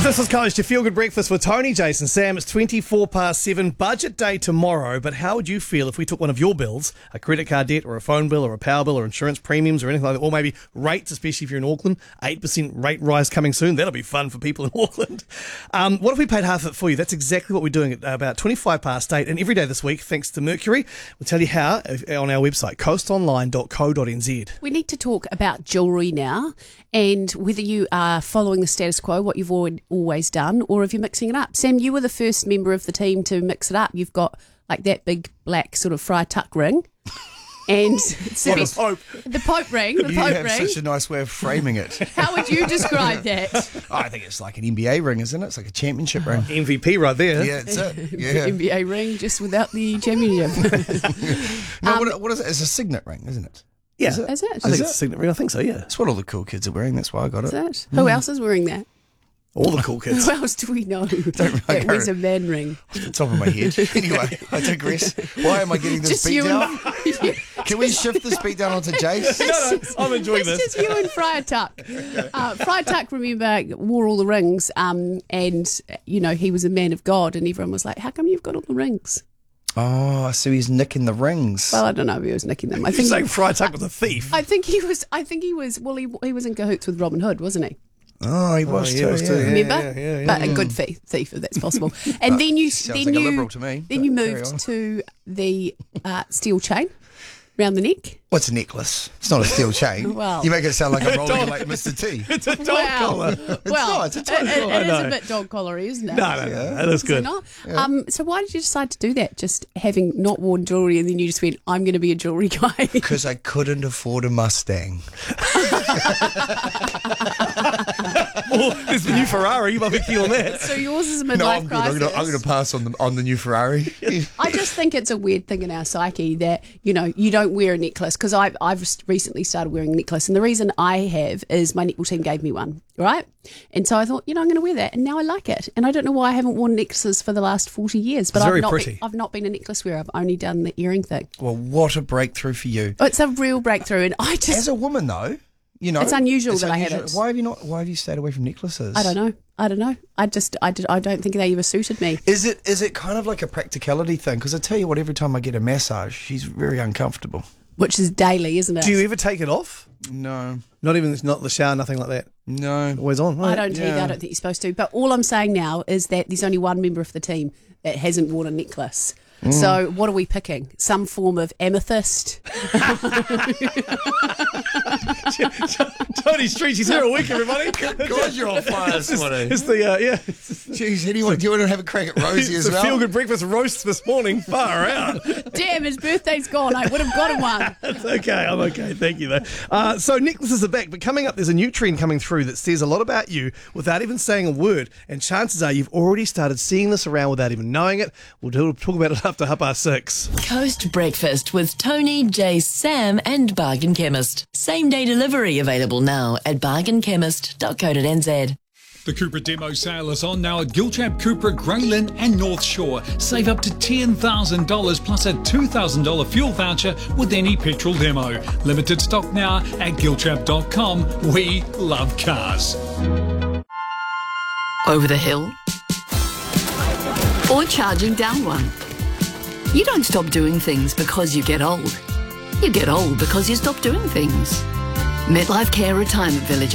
This is College to Feel Good Breakfast with Tony, Jason, Sam. It's 7. Budget day tomorrow, but how would you feel if we took one of your bills, a credit card debt or a phone bill or a power bill or insurance premiums or anything like that, or maybe rates, especially if you're in Auckland, 8% rate rise coming soon. That'll be fun for people in Auckland. What if we paid half of it for you? That's exactly what we're doing at about 8, and every day this week, thanks to Mercury. We'll tell you how on our website, coastonline.co.nz. We need to talk about jewellery now, and whether you are following the status quo, what you've always done, or if you're mixing it up. Sam, you were the first member of the team to mix it up. You've got like that big black sort of Friar Tuck ring. And The Pope. The Pope ring. You have such a nice way of framing it. How would you describe that? I think it's like an NBA ring, isn't it? It's like a championship ring. MVP right there. Yeah, it's it. Yeah. NBA ring, just without the championship. No, what is it? It's a signet ring, isn't it? Yeah. Is it? I think it's a signet ring. I think so, yeah. That's what all the cool kids are wearing. That's why I got it. Is it? Who else is wearing that? All the cool kids. Who else do we know that wears a man ring? Off the top of my head. Anyway, I digress. Why am I getting this Just beat you down? and Can we shift this beat down onto Jace? No, I'm enjoying It's this. just you and Friar Tuck. Friar Tuck, remember, wore all the rings, and you know he was a man of God, and everyone was like, "How come you've got all the rings?" Oh, so he's nicking the rings. Well, I don't know if he was nicking them. I You're think saying Friar Tuck was a thief. I think he was. Well, he was in cahoots with Robin Hood, wasn't he? Oh, he was too. Remember, yeah. but a good thief, if that's possible. And then you, Sounds like a liberal to me, then but you carry on. moved to the steel chain round the neck. What's a necklace? It's not a steel chain. Well- You make it sound like I'm rolling like Mr. T. It's a dog Wow. collar. Well, not, it's a total it is know. a bit dog collary, isn't it? No, that is Is it good. not? So why did you decide to do that? Just having not worn jewellery, and then you just went, "I'm going to be a jewellery guy." Because I couldn't afford a Mustang. Well, there's the new Ferrari. You might be keen on that. So yours is a No, midlife I'm good. crisis. I'm going to pass on the new Ferrari. I just think it's a weird thing in our psyche that, you know, you don't wear a necklace, because I've recently started wearing a necklace, and the reason I have is my netball team gave me one, right? And so I thought, you know, I'm going to wear that, and now I like it. And I don't know why I haven't worn necklaces for the last 40 years, but It's very I've pretty. not been a necklace wearer. I've only done the earring thing. Well, what a breakthrough for you. Oh, it's a real breakthrough, and I As just, a woman, though, you know, It's unusual that I have it. Why have you stayed away from necklaces? I don't know. I don't think they ever suited me. Is it kind of like a practicality thing? Because I tell you what, every time I get a massage, she's very uncomfortable. Which is daily, isn't it? Do you ever take it off? No. Not the shower, nothing like that. No. Always on. I Right? don't either. I don't think you're supposed to. But all I'm saying now is that there's only one member of the team that hasn't worn a necklace. So what are we picking? Some form of amethyst? Tony Street, she's here a week, everybody. God, you're on fire this morning. It's the, yeah. Jeez, anyway, do you want to have a crack at Rosie It's as a well? feel-good breakfast roast this morning. Far out. Damn, his birthday's gone. I would have got him one. It's okay. I'm okay. Thank you, though. So necklaces are back, but coming up, there's a new trend coming through that says a lot about you without even saying a word. And chances are you've already started seeing this around without even knowing it. We'll talk about it after 6:30. Coast Breakfast with Tony, Jace, Sam and Bargain Chemist. Same day delivery available now at bargainchemist.co.nz. The Cupra demo sale is on now at Gilchap Cupra, Greylin and North Shore. Save up to $10,000 plus a $2,000 fuel voucher with any petrol demo. Limited stock now at gilchap.com. We love cars. Over the hill, or charging down one. You don't stop doing things because you get old. You get old because you stop doing things. MetLife Care Retirement Village